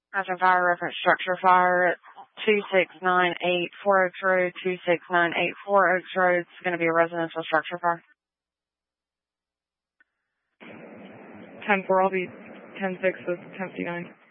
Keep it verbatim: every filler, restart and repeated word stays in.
Roger, fire reference structure fire at two six nine eight Four Oaks Road, two six nine eight Four Oaks Road. It's going to be a residential structure fire. ten four, I'll be ten six with ten fifty-nine.